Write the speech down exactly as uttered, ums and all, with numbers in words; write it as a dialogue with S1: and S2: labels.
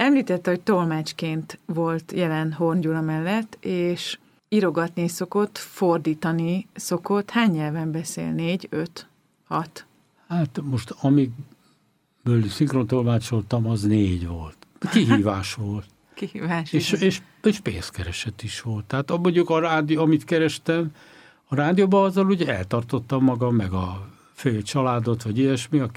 S1: említette, hogy tolmácsként volt jelen Horn Gyula mellett, és írogatni szokott, fordítani szokott. Hány nyelven beszél? Négy, öt, hat?
S2: Hát most amikből szinkrontolmácsoltam, az négy volt. Kihívás volt.
S1: Kihívás.
S2: És, és, és pénzkereset is volt. Tehát mondjuk a rádió, amit kerestem, a rádióban azzal ugye eltartottam magam, meg a fél családot, vagy ilyesmi,